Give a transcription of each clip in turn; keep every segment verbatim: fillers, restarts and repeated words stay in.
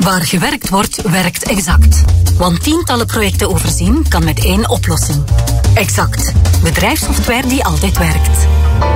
Waar gewerkt wordt, werkt Exact. Want tientallen projecten overzien kan met één oplossing. Exact. Bedrijfssoftware die altijd werkt.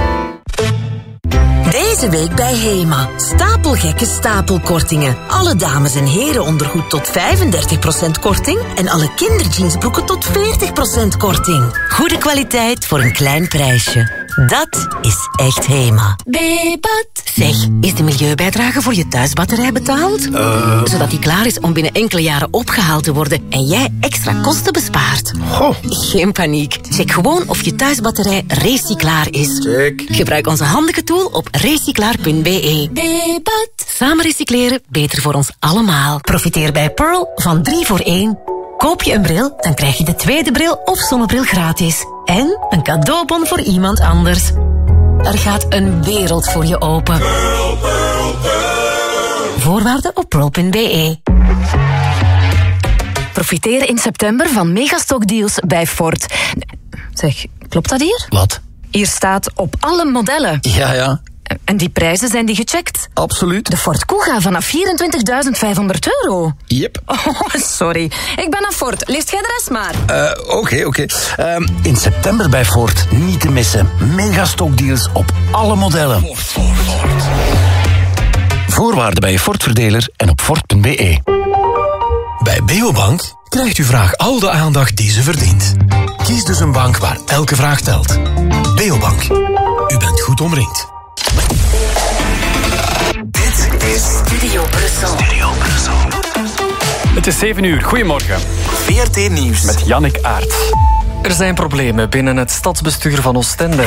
Deze week bij HEMA. Stapelgekke stapelkortingen. Alle dames- en herenondergoed tot vijfendertig procent korting. En alle kinderjeansbroeken tot veertig procent korting. Goede kwaliteit voor een klein prijsje. Dat is echt HEMA. Bebat. Zeg, is de milieubijdrage voor je thuisbatterij betaald? Uh. Zodat die klaar is om binnen enkele jaren opgehaald te worden en jij extra kosten bespaart. Goh. Geen paniek. Check gewoon of je thuisbatterij recyclaar is. Check. Gebruik onze handige tool op recyclaar punt b e. Bebat. Samen recycleren, beter voor ons allemaal. Profiteer bij Pearl van drie voor één. Koop je een bril, dan krijg je de tweede bril of zonnebril gratis. En een cadeaubon voor iemand anders. Er gaat een wereld voor je open. Pearl, Pearl, Pearl. Voorwaarden op pearl punt b e. Profiteer in september van megastockdeals bij Ford. Zeg, klopt dat hier? Wat? Hier staat op alle modellen. Ja, ja. En die prijzen, zijn die gecheckt? Absoluut. De Ford Kuga vanaf vierentwintigduizend vijfhonderd euro. Yep. Oh, sorry. Ik ben aan Ford. Leest jij de rest maar. Oké, uh, oké. Okay, okay. um, in september bij Ford niet te missen. Megastockdeals op alle modellen. Ford, Ford, Ford. Voorwaarden bij je Ford-verdeler en op ford punt b e. Bij Beobank krijgt uw vraag al de aandacht die ze verdient. Kies dus een bank waar elke vraag telt. Beobank. U bent goed omringd. Dit is Studio Brussel. Studio Brussel. Het is zeven uur. Goedemorgen. V R T Nieuws. Met Jannik Aert. Er zijn problemen binnen het stadsbestuur van Oostende.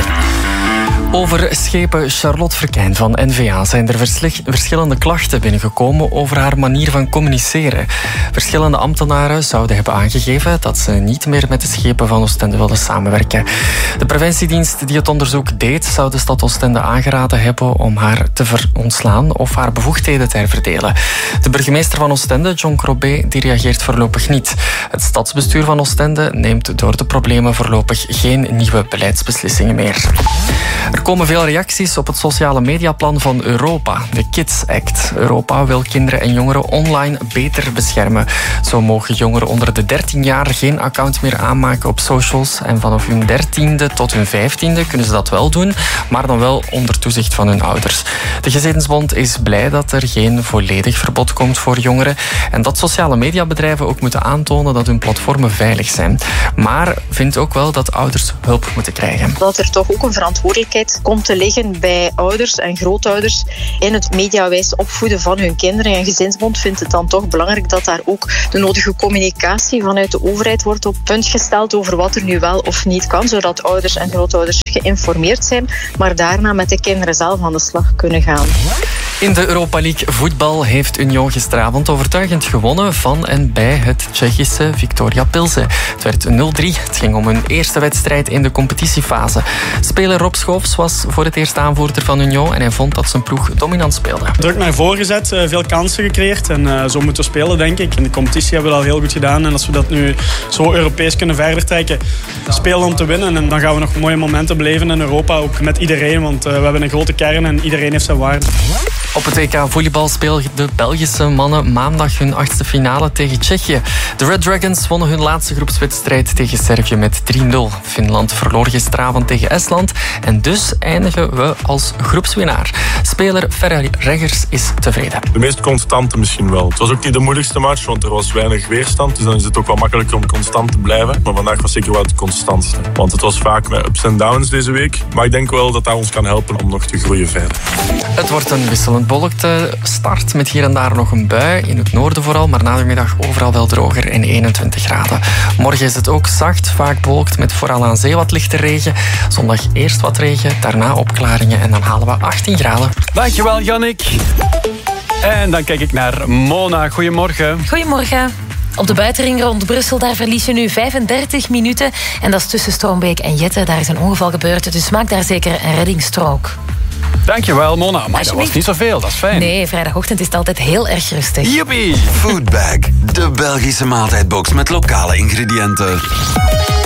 Over schepen Charlotte Verkijn van N V A zijn er verschillende klachten binnengekomen over haar manier van communiceren. Verschillende ambtenaren zouden hebben aangegeven dat ze niet meer met de schepen van Oostende wilden samenwerken. De preventiedienst die het onderzoek deed, zou de stad Oostende aangeraden hebben om haar te verontslaan of haar bevoegdheden te herverdelen. De burgemeester van Oostende, John Crobet, die reageert voorlopig niet. Het stadsbestuur van Oostende neemt door de problemen voorlopig geen nieuwe beleidsbeslissingen meer. Er komen veel reacties op het sociale mediaplan van Europa, de Kids Act. Europa wil kinderen en jongeren online beter beschermen. Zo mogen jongeren onder de dertien jaar geen account meer aanmaken op socials. En vanaf hun dertiende tot hun vijftiende kunnen ze dat wel doen, maar dan wel onder toezicht van hun ouders. De Gezinsbond is blij dat er geen volledig verbod komt voor jongeren en dat sociale mediabedrijven ook moeten aantonen dat hun platformen veilig zijn. Maar vindt ook wel dat ouders hulp moeten krijgen. Dat er toch ook een verantwoordelijkheid komt te liggen bij ouders en grootouders in het mediawijs opvoeden van hun kinderen. En Gezinsbond vindt het dan toch belangrijk dat daar ook de nodige communicatie vanuit de overheid wordt op punt gesteld over wat er nu wel of niet kan, zodat ouders en grootouders geïnformeerd zijn, maar daarna met de kinderen zelf aan de slag kunnen gaan. In de Europa League voetbal heeft Union gisteravond overtuigend gewonnen van en bij het Tsjechische Viktoria Pilsen. Het werd nul drie. Het ging om hun eerste wedstrijd in de competitiefase. Speler Rob Schoofs was voor het eerst aanvoerder van Union en hij vond dat zijn ploeg dominant speelde. Druk naar voren gezet, veel kansen gecreëerd en uh, zo moeten we spelen, denk ik. In de competitie hebben we dat al heel goed gedaan en als we dat nu zo Europees kunnen verder trekken, spelen om te winnen en dan gaan we nog mooie momenten beleven in Europa, ook met iedereen, want uh, we hebben een grote kern en iedereen heeft zijn waarde. Op het W K volleybal speelden de Belgische mannen maandag hun achtste finale tegen Tsjechië. De Red Dragons wonnen hun laatste groepswedstrijd tegen Servië met drie nul. Finland verloor gisteravond tegen Estland en dus eindigen we als groepswinnaar. Speler Ferry Reggers is tevreden. De meest constante misschien wel. Het was ook niet de moeilijkste match, want er was weinig weerstand. Dus dan is het ook wel makkelijker om constant te blijven. Maar vandaag was zeker wel het constantste. Want het was vaak met ups en downs deze week. Maar ik denk wel dat dat ons kan helpen om nog te groeien verder. Het wordt een wisselend bewolkte start met hier en daar nog een bui. In het noorden vooral, maar na de middag overal wel droger en eenentwintig graden. Morgen is het ook zacht, vaak bewolkt met vooral aan zee wat lichte regen. Zondag eerst wat regen, daarna opklaringen en dan halen we achttien graden. Dankjewel, Jannik. En dan kijk ik naar Mona. Goedemorgen. Goedemorgen. Op de buitenring rond Brussel, daar verlies je nu vijfendertig minuten. En dat is tussen Stroombeek en Jette. Daar is een ongeval gebeurd, dus maak daar zeker een reddingsstrook. Dankjewel, Mona. Maar dat was niet zoveel, dat is fijn. Nee, vrijdagochtend is het altijd heel erg rustig. Joepie! Foodbag, de Belgische maaltijdbox met lokale ingrediënten.